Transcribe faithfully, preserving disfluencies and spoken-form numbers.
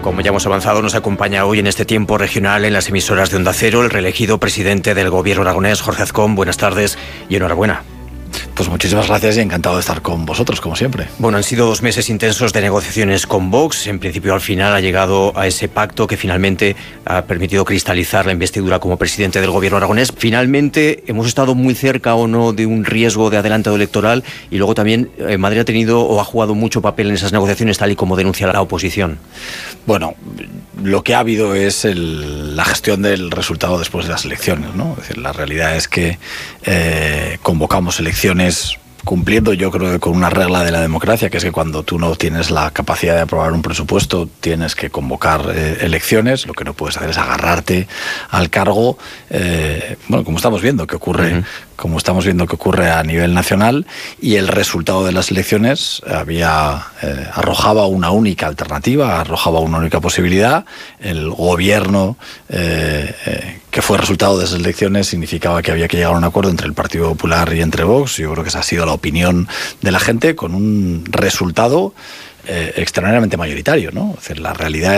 Como ya hemos avanzado, nos acompaña hoy en este tiempo regional en las emisoras de Onda Cero el reelegido presidente del Gobierno aragonés, Jorge Azcón. Buenas tardes y enhorabuena. Pues muchísimas gracias y encantado de estar con vosotros, como siempre. Bueno, han sido dos meses intensos de negociaciones con Vox. En principio, al final ha llegado a ese pacto que finalmente ha permitido cristalizar la investidura como presidente del Gobierno aragonés. Finalmente, hemos estado muy cerca o no de un riesgo de adelantado electoral, y luego también eh, Madrid ha tenido o ha jugado mucho papel en esas negociaciones, tal y como denuncia la oposición. Bueno, lo que ha habido es el, la gestión del resultado después de las elecciones, ¿no? Es decir, la realidad es que eh, convocamos elecciones cumpliendo, yo creo, que con una regla de la democracia, que es que cuando tú no tienes la capacidad de aprobar un presupuesto, tienes que convocar eh, elecciones. Lo que no puedes hacer es agarrarte al cargo, eh, bueno, como estamos viendo que ocurre, uh-huh. como estamos viendo que ocurre a nivel nacional, y el resultado de las elecciones había eh, arrojaba una única alternativa, arrojaba una única posibilidad. El gobierno eh, eh, que fue resultado de esas elecciones significaba que había que llegar a un acuerdo entre el Partido Popular y entre Vox. Yo creo que esa ha sido la opinión de la gente, con un resultado eh, extraordinariamente mayoritario, ¿no? Es decir, la realidad